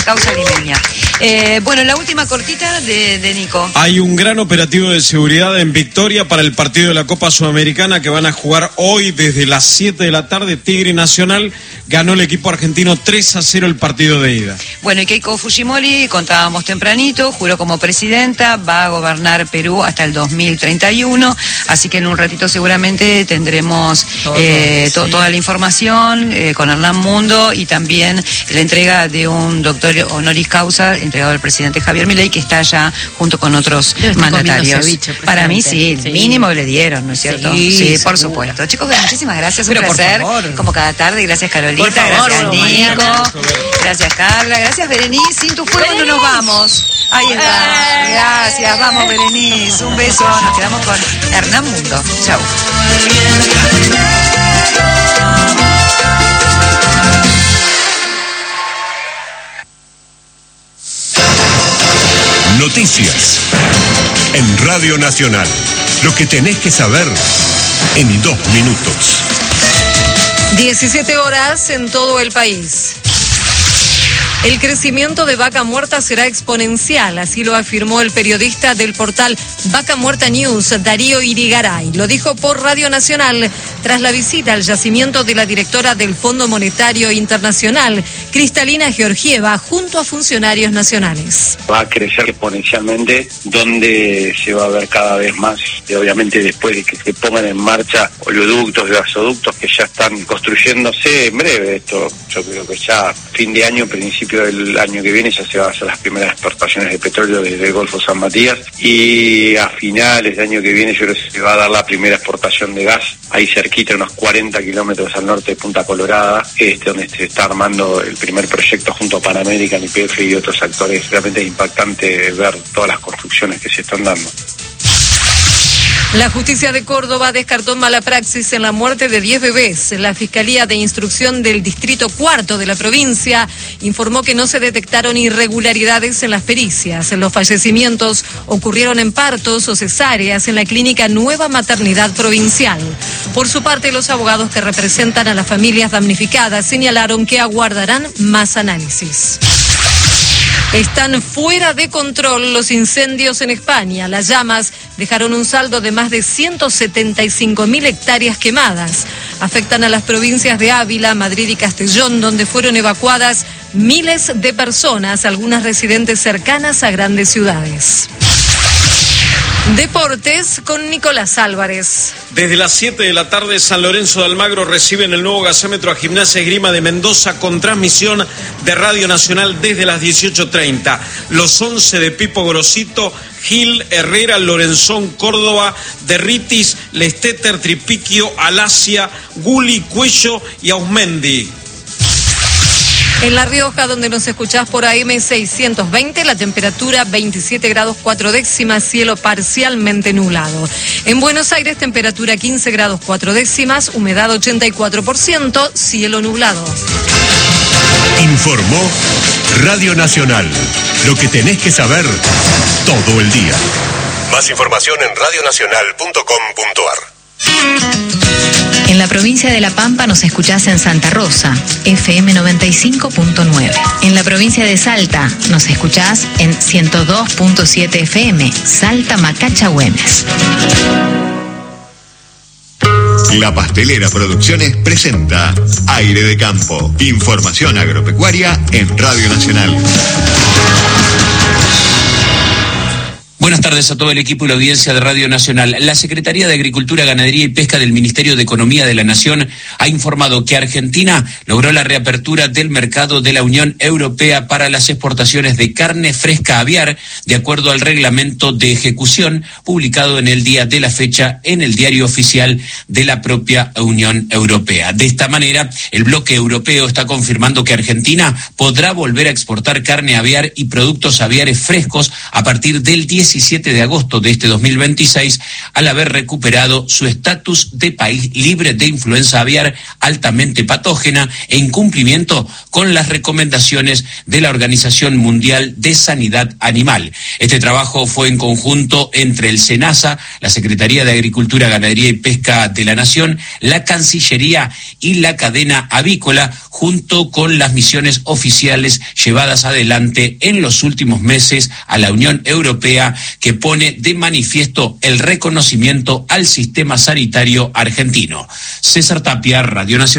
causa limeña. Bueno, la última cortita de Nico. Hay un gran operativo de seguridad en Victoria para el partido de la Copa Sudamericana que van a jugar hoy desde las 7 de la tarde. Tigre Nacional ganó el equipo argentino 3-0 el partido de ida. Bueno, y Keiko Fujimori, contábamos tempranito, juró como presidenta, va a gobernar Perú hasta el 2031, así que en un ratito seguramente tendremos toda la información con Hernán Mundo y también la entrega de un doctor honoris causa entregado al presidente Javier Milei, que está allá junto con otros mandatarios. Para mí sí, el mínimo le dieron, ¿no es cierto? Sí, por supuesto. Chicos, muchísimas gracias, un placer, como cada tarde. Gracias Carolita, gracias Nico, gracias Carla, gracias Berenice. Sin tu fuego no nos vamos. Ahí está, gracias, vamos Berenice, un beso. Nos quedamos con Hernán Mundo. Chau. Noticias en Radio Nacional. Lo que tenés que saber en 2 minutos. 17 horas en todo el país. El crecimiento de Vaca Muerta será exponencial, así lo afirmó el periodista del portal Vaca Muerta News, Darío Irigaray. Lo dijo por Radio Nacional tras la visita al yacimiento de la directora del Fondo Monetario Internacional, Cristalina Georgieva, junto a funcionarios nacionales. Va a crecer exponencialmente, donde se va a ver cada vez más, y obviamente después de que se pongan en marcha oleoductos, gasoductos que ya están construyéndose en breve. Esto yo creo que ya fin de año, principio del año que viene ya se van a hacer las primeras exportaciones de petróleo desde el Golfo San Matías, y a finales del año que viene yo creo que se va a dar la primera exportación de gas ahí cerquita, unos 40 kilómetros al norte de Punta Colorada, donde se está armando el primer proyecto junto a Pan American, YPF y otros actores. Realmente es impactante ver todas las construcciones que se están dando. La justicia de Córdoba descartó mala praxis en la muerte de 10 bebés. La Fiscalía de Instrucción del Distrito Cuarto de la provincia informó que no se detectaron irregularidades en las pericias. Los fallecimientos ocurrieron en partos o cesáreas en la clínica Nueva Maternidad Provincial. Por su parte, los abogados que representan a las familias damnificadas señalaron que aguardarán más análisis. Están fuera de control los incendios en España. Las llamas dejaron un saldo de más de 175.000 hectáreas quemadas. Afectan a las provincias de Ávila, Madrid y Castellón, donde fueron evacuadas miles de personas, algunas residentes cercanas a grandes ciudades. Deportes con Nicolás Álvarez. Desde las 7 de la tarde, San Lorenzo de Almagro recibe en el nuevo gasómetro a Gimnasia Esgrima de Mendoza con transmisión de Radio Nacional desde las 18:30. Los 11 de Pipo Grosito, Gil, Herrera, Lorenzón, Córdoba, Derritis, Lesteter, Tripiquio, Alasia, Guli, Cuello y Ausmendi. En La Rioja, donde nos escuchás por AM 620, la temperatura 27 grados 4 décimas, cielo parcialmente nublado. En Buenos Aires, temperatura 15 grados 4 décimas, humedad 84%, cielo nublado. Informó Radio Nacional. Lo que tenés que saber todo el día. Más información en radionacional.com.ar. En la provincia de La Pampa nos escuchás en Santa Rosa, FM 95.9. En la provincia de Salta nos escuchás en 102.7 FM, Salta Macacha Güemes. La Pastelera Producciones presenta Aire de Campo. Información agropecuaria en Radio Nacional. Buenas tardes a todo el equipo y la audiencia de Radio Nacional. La Secretaría de Agricultura, Ganadería y Pesca del Ministerio de Economía de la Nación ha informado que Argentina logró la reapertura del mercado de la Unión Europea para las exportaciones de carne fresca aviar, de acuerdo al reglamento de ejecución publicado en el día de la fecha en el diario oficial de la propia Unión Europea. De esta manera, el bloque europeo está confirmando que Argentina podrá volver a exportar carne aviar y productos aviares frescos a partir del 17 17 de agosto de este 2026, al haber recuperado su estatus de país libre de influenza aviar altamente patógena en cumplimiento con las recomendaciones de la Organización Mundial de Sanidad Animal. Este trabajo fue en conjunto entre el SENASA, la Secretaría de Agricultura, Ganadería y Pesca de la Nación, la Cancillería y la cadena avícola, junto con las misiones oficiales llevadas adelante en los últimos meses a la Unión Europea, que pone de manifiesto el reconocimiento al sistema sanitario argentino. César Tapia, Radio Nacional.